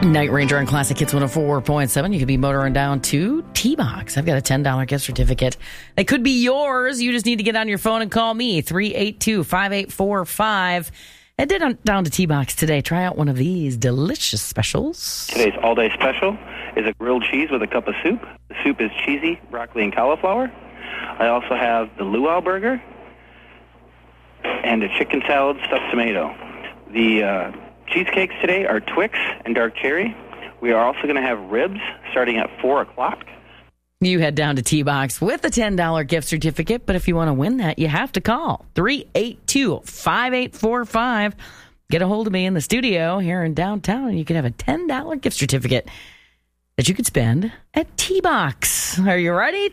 Night Ranger on Classic Hits 104.7. You could be motoring down to T-Box. I've got a $10 gift certificate. That could be yours. You just need to get on your phone and call me, 382-5845. Head down to T-Box today. Try out one of these delicious specials. Today's all-day special is a grilled cheese with a cup of soup. The soup is cheesy, broccoli, and cauliflower. I also have the luau burger and a chicken salad stuffed tomato. The cheesecakes today are Twix and dark cherry. We are also going to have ribs starting at 4 o'clock. You head down to T-Box with a $10 gift certificate, but if you want to win that, you have to call 382-5845. Get a hold of me in the studio here in downtown, and you can have a $10 gift certificate that you could spend at T-Box. Are you ready?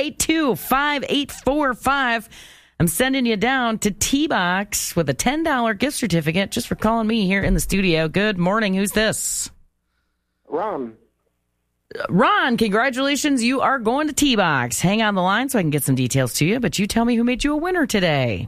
382-5845. I'm sending you down to T-Box with a $10 gift certificate just for calling me here in the studio. Good morning. Who's this? Ron. Ron, congratulations. You are going to T-Box. Hang on the line so I can get some details to you, but you tell me who made you a winner today.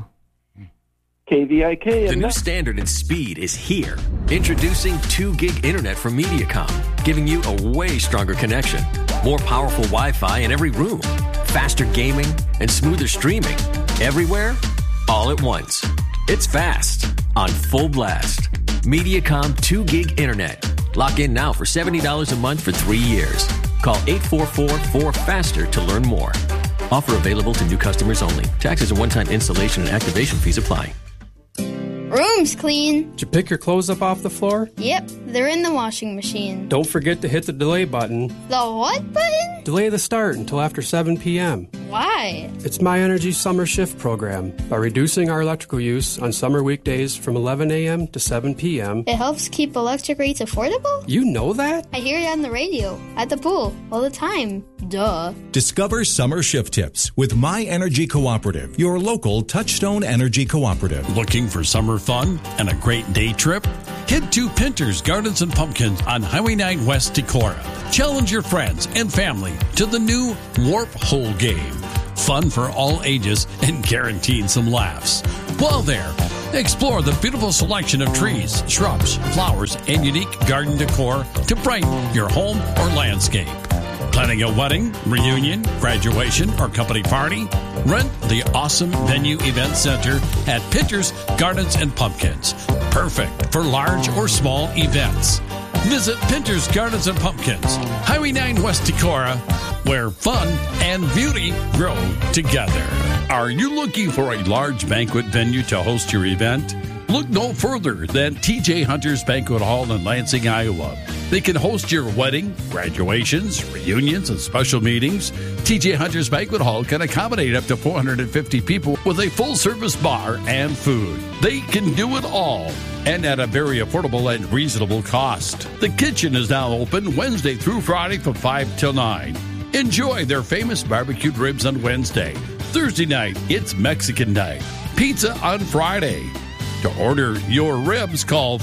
KVIK. The new standard in speed is here. Introducing 2 gig internet from Mediacom, giving you a way stronger connection, more powerful Wi-Fi in every room, faster gaming, and smoother streaming. Everywhere, all at once. It's fast, on full blast. Mediacom 2 gig internet. Lock in now for $70 a month for 3 years. Call 844-4FASTER to learn more. Offer available to new customers only. Taxes and one-time installation and activation fees apply. Room's clean. Did you pick your clothes up off the floor? Yep, they're in the washing machine. Don't forget to hit the delay button. The what button? Delay the start until after 7 p.m. Why? It's My Energy's summer shift program. By reducing our electrical use on summer weekdays from 11 a.m. to 7 p.m. It helps keep electric rates affordable? You know that? I hear it on the radio, at the pool, all the time. Duh. Discover summer shift tips with My Energy Cooperative, your local Touchstone Energy Cooperative. Looking for summer fun and a great day trip? Head to Pinter's Gardens and Pumpkins on Highway 9 West Decorah. Challenge your friends and family to the new Warp Hole game. Fun for all ages and guaranteed some laughs. While there, explore the beautiful selection of trees, shrubs, flowers, and unique garden decor to brighten your home or landscape. Planning a wedding, reunion, graduation, or company party? Rent the awesome Venue Event Center at Pinter's Gardens and Pumpkins. Perfect for large or small events. Visit Pinter's Gardens and Pumpkins, Highway 9 West Decorah, where fun and beauty grow together. Are you looking for a large banquet venue to host your event? Look no further than TJ Hunter's Banquet Hall in Lansing, Iowa. They can host your wedding, graduations, reunions, and special meetings. TJ Hunter's Banquet Hall can accommodate up to 450 people with a full-service bar and food. They can do it all, and at a very affordable and reasonable cost. The kitchen is now open Wednesday through Friday from 5 till 9. Enjoy their famous barbecued ribs on Wednesday. Thursday night, it's Mexican night. Pizza on Friday. To order your ribs, call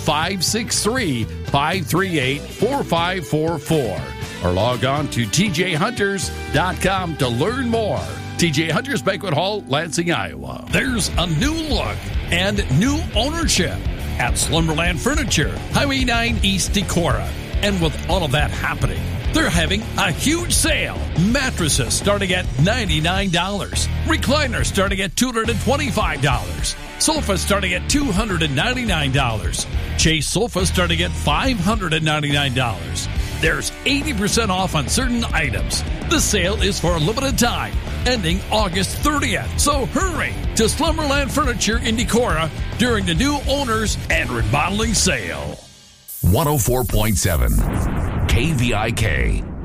563-538-4544 or log on to tjhunters.com to learn more. TJ Hunters Banquet Hall, Lansing, Iowa. There's a new look and new ownership at Slumberland Furniture, Highway 9 East Decorah. And with all of that happening, they're having a huge sale. Mattresses starting at $99. Recliners starting at $225. Sofas starting at $299. Chase sofas starting at $599. There's 80% off on certain items. The sale is for a limited time, ending August 30th. So hurry to Slumberland Furniture in Decorah during the new owners and remodeling sale. 104.7 KVIK.